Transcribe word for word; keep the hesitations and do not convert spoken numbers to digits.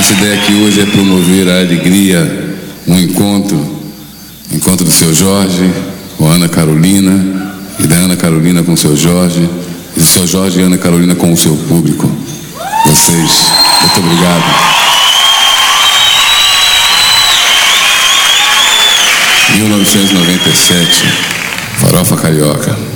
Nossa ideia aqui hoje é promover a alegria, um encontro, encontro do seu Jorge com a Ana Carolina, e da Ana Carolina com o seu Jorge, e do seu Jorge e Ana Carolina com o seu público. Vocês, muito obrigado. mil novecentos e noventa e sete, Farofa Carioca.